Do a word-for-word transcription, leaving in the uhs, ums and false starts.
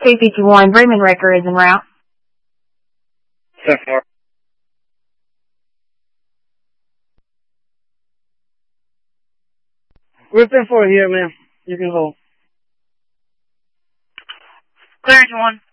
two fifty-one, Bremen Wrecker is en route. ten four. We're ten four here, man. You can hold. Clearance one.